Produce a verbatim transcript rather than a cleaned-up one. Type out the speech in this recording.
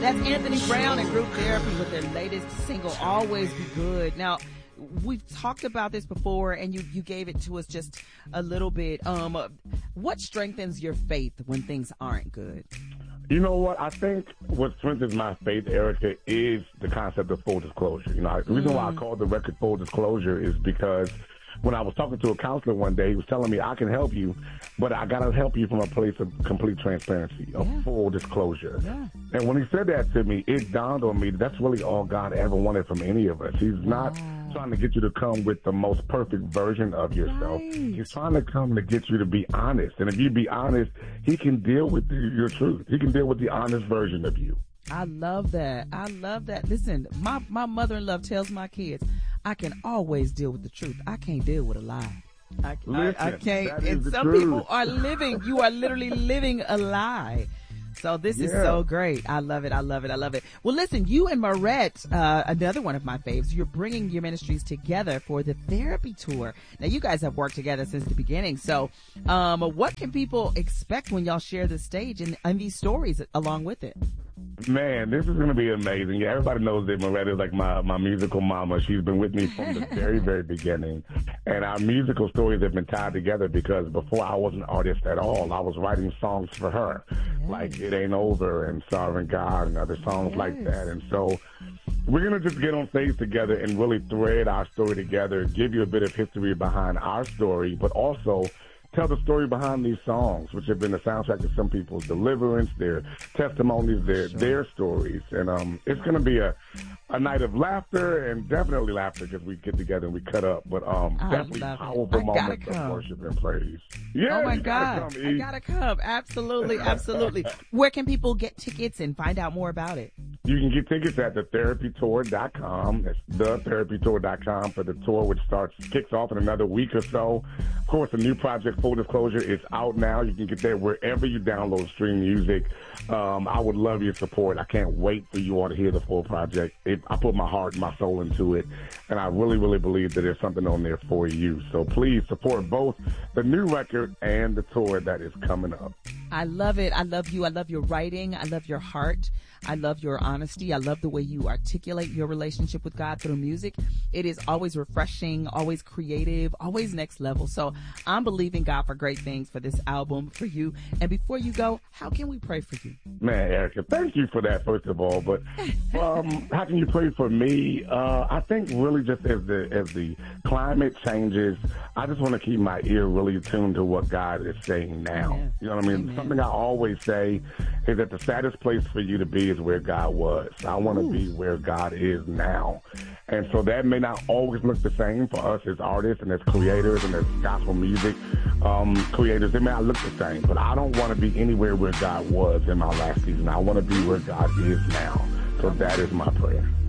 That's Anthony Brown and Group Therapy with their latest single, Always Be Good. Now, we've talked about this before, and you, you gave it to us just a little bit. Um, what strengthens your faith when things aren't good? You know what? I think what strengthens my faith, Erica, is the concept of full disclosure. You know, the reason mm. why I called the record Full Disclosure is because when I was talking to a counselor one day, he was telling me, I can help you, but I got to help you from a place of complete transparency, of yeah. full disclosure. Yeah. And when he said that to me, it dawned on me that that's really all God ever wanted from any of us. He's not wow. trying to get you to come with the most perfect version of yourself. Right. He's trying to come to get you to be honest. And if you be honest, he can deal with the, your truth. He can deal with the honest version of you. I love that. I love that. Listen, my, my mother-in-law tells my kids, I can always deal with the truth. I can't deal with a lie. I, Listen, I, I can't. And some truth. people are living, you are literally living a lie. So this yeah. is so great. I love it. I love it. I love it. Well, listen, you and Marette, uh, another one of my faves, you're bringing your ministries together for the therapy tour. Now, you guys have worked together since the beginning. So, um, what can people expect when y'all share the stage and, and these stories along with it? Man, this is going to be amazing. Yeah, everybody knows that Marette is like my, my musical mama. She's been with me from the very, very beginning. And our musical stories have been tied together because before I was an artist at all, I was writing songs for her. Yes. Like It Ain't Over and Sovereign God and other songs yes. like that. And so we're going to just get on stage together and really thread our story together, give you a bit of history behind our story, but also tell the story behind these songs, which have been the soundtrack to some people's deliverance, their testimonies, their sure. their stories. And um, it's going to be a, a night of laughter and definitely laughter because we get together and we cut up. But um, definitely powerful moments of worship and praise. Yeah, oh, my God. Come, I got to come. Absolutely, absolutely. Where can people get tickets and find out more about it? You can get tickets at the therapy tour dot com. That's the therapy tour dot com for the tour, which starts kicks off in another week or so. Of course, the new project, Full Disclosure, is out now. You can get that wherever you download stream music. Um, I would love your support. I can't wait for you all to hear the full project. It, I put my heart and my soul into it, and I really, really believe that there's something on there for you. So please support both the new record and the tour that is coming up. I love it. I love you. I love your writing. I love your heart. I love your honesty. I love the way you articulate your relationship with God through music. It is always refreshing, always creative, always next level. So I'm believing God for great things for this album, for you. And before you go, how can we pray for you? Man, Erica, thank you for that, first of all. But um, how can you pray for me? Uh, I think really just as the as the climate changes, I just want to keep my ear really tuned to what God is saying now. Yes. You know what I mean? Amen. Something I always say is that the saddest place for you to be is where God was. I want to be where God is now. And so that may not always look the same for us as artists and as creators and as gospel music um, creators. It may not look the same, but I don't want to be anywhere where God was in my last season. I want to be where God is now. So that is my prayer.